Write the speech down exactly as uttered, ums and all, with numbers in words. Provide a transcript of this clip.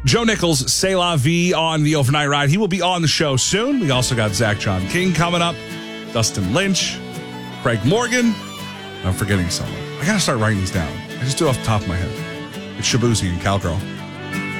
Joe Nichols, C'est La Vie on the Overnight Ride. He will be on the show soon. We also got Zach John King coming up, Dustin Lynch, Craig Morgan. I'm forgetting someone. I got to start writing these down. I just do it off the top of my head. It's Shabuzi and Cowgirl.